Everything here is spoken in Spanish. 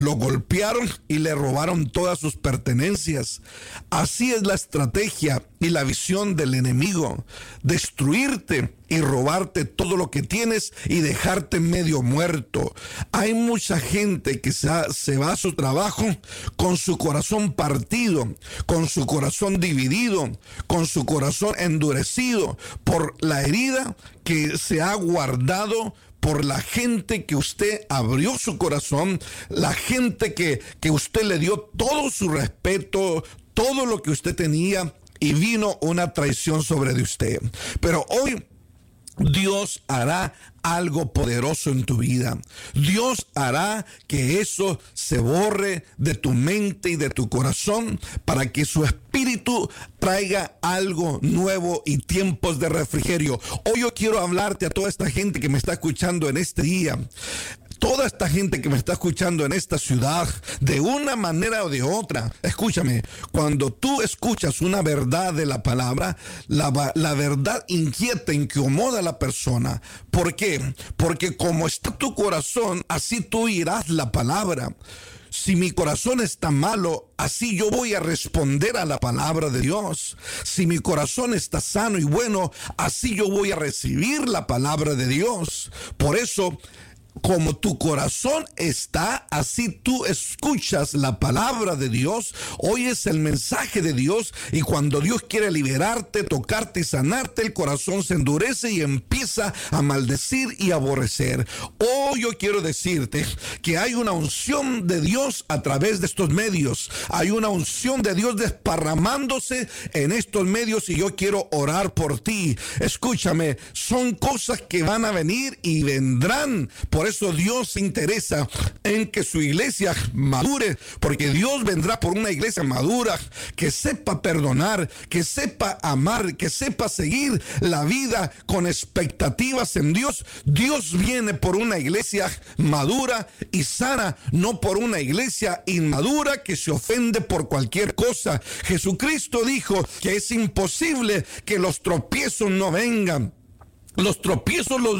lo golpearon y le robaron todas sus pertenencias. Así es la estrategia y la visión del enemigo: destruirte y robarte todo lo que tienes y dejarte medio muerto. Hay mucha gente que se va a su trabajo con su corazón partido, con su corazón dividido, con su corazón endurecido por la herida que se ha guardado por la gente que usted abrió su corazón, la gente que usted le dio todo su respeto, todo lo que usted tenía, y vino una traición sobre de usted. Pero hoy Dios hará algo poderoso en tu vida. Dios hará que eso se borre de tu mente y de tu corazón, para que su espíritu traiga algo nuevo y tiempos de refrigerio. Hoy yo quiero hablarte a toda esta gente que me está escuchando en este día. Toda esta gente que me está escuchando en esta ciudad, de una manera o de otra, escúchame, cuando tú escuchas una verdad de la palabra, la verdad inquieta, incomoda a la persona. ¿Por qué? Porque como está tu corazón, así tú irás la palabra. Si mi corazón está malo, así yo voy a responder a la palabra de Dios. Si mi corazón está sano y bueno, así yo voy a recibir la palabra de Dios. Por eso, como tu corazón está, así tú escuchas la palabra de Dios, oyes el mensaje de Dios, y cuando Dios quiere liberarte, tocarte y sanarte, el corazón se endurece y empieza a maldecir y aborrecer. Hoy yo quiero decirte que hay una unción de Dios a través de estos medios. Hay una unción de Dios desparramándose en estos medios, y yo quiero orar por ti. Escúchame, son cosas que van a venir y vendrán. Por eso Dios se interesa en que su iglesia madure, porque Dios vendrá por una iglesia madura, que sepa perdonar, que sepa amar, que sepa seguir la vida con expectativas en Dios. Dios viene por una iglesia madura y sana, no por una iglesia inmadura que se ofende por cualquier cosa. Jesucristo dijo que es imposible que los tropiezos no vengan. Los tropiezos los